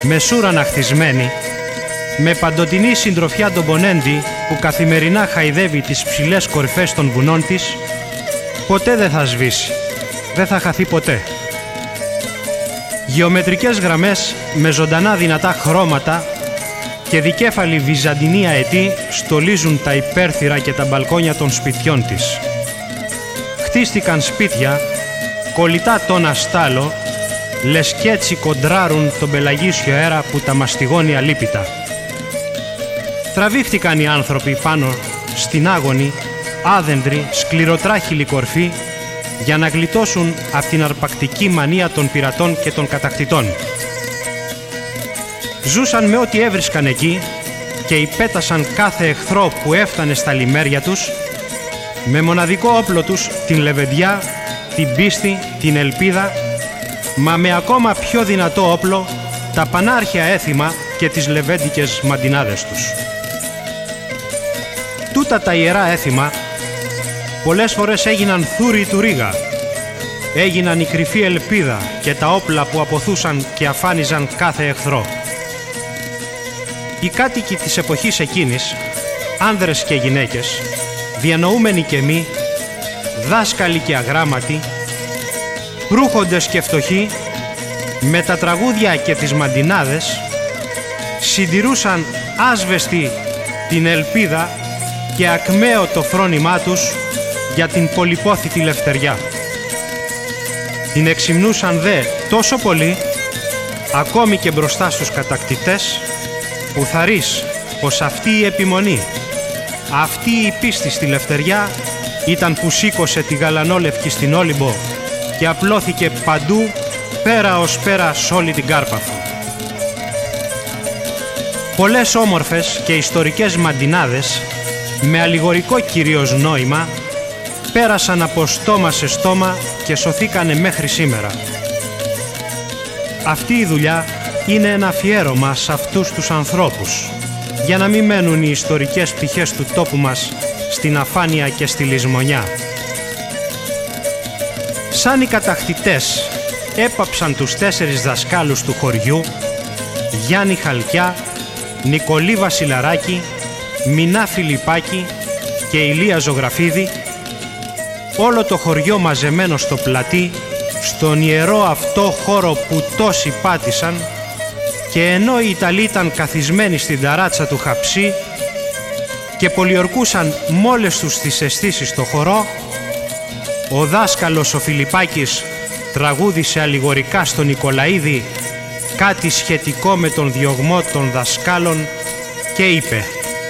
με σούρανα χτισμένη, με παντοτινή συντροφιά τον πονέντη που καθημερινά χαϊδεύει τις ψηλές κορυφές των βουνών της, ποτέ δεν θα σβήσει, δεν θα χαθεί ποτέ. Γεωμετρικές γραμμές με ζωντανά δυνατά χρώματα και δικέφαλοι βυζαντινοί αετοί στολίζουν τα υπέρθυρα και τα μπαλκόνια των σπιτιών της. Χτίστηκαν σπίτια, κολλητά τόνα στάλο, λες κι έτσι κοντράρουν τον πελαγίσιο αέρα που τα μαστιγώνει αλίπητα. Τραβήχτηκαν οι άνθρωποι πάνω στην άγονη, άδεντρη, σκληροτράχυλη κορφή για να γλιτώσουν από την αρπακτική μανία των πειρατών και των κατακτητών. Ζούσαν με ό,τι έβρισκαν εκεί και υπέτασαν κάθε εχθρό που έφτανε στα λιμέρια τους με μοναδικό όπλο τους την λεβεντιά, την πίστη, την ελπίδα, μα με ακόμα πιο δυνατό όπλο τα πανάρχια έθιμα και τις λεβέντικες μαντινάδες τους. Τούτα τα ιερά έθιμα πολλές φορές έγιναν θούροι του Ρήγα, έγιναν η κρυφή ελπίδα και τα όπλα που αποθούσαν και αφάνιζαν κάθε εχθρό. Οι κάτοικοι της εποχής εκείνης, άνδρες και γυναίκες, διανοούμενοι και μη, δάσκαλοι και αγράμματοι, ρούχοντες και φτωχοί, με τα τραγούδια και τις μαντινάδες, συντηρούσαν άσβεστη την ελπίδα και ακμαίο το φρόνημά τους για την πολυπόθητη λευτεριά. Την εξυμνούσαν δε τόσο πολύ, ακόμη και μπροστά στους κατακτητές, που θαρρείς πως αυτή η επιμονή, αυτή η πίστη στη λευτεριά ήταν που σήκωσε τη γαλανόλευκη στην Όλυμπο και απλώθηκε παντού πέρα ως πέρα σ' όλη την Κάρπαθο. Πολλές όμορφες και ιστορικές μαντινάδες με αλληγορικό κυρίως νόημα πέρασαν από στόμα σε στόμα και σωθήκανε μέχρι σήμερα. Αυτή η δουλειά είναι ένα αφιέρωμα σε αυτούς τους ανθρώπους, για να μην μένουν οι ιστορικές πτυχές του τόπου μας στην αφάνεια και στη λησμονιά. Σαν οι κατακτητές έπαψαν τους 4 δασκάλους του χωριού, Γιάννη Χαλκιά, Νικολή Βασιλαράκη, Μινά Φιλιππάκη και Ηλία Ζωγραφίδη, όλο το χωριό μαζεμένο στο πλατή, στον ιερό αυτό χώρο που τόσοι πάτησαν, και ενώ οι Ιταλοί ήταν καθισμένοι στην ταράτσα του Χαψί και πολιορκούσαν μόλες τους τις αισθήσεις στο χορό, ο δάσκαλος ο Φιλιππάκης τραγούδισε αλληγορικά στον Νικολαίδη κάτι σχετικό με τον διωγμό των δασκάλων και είπε: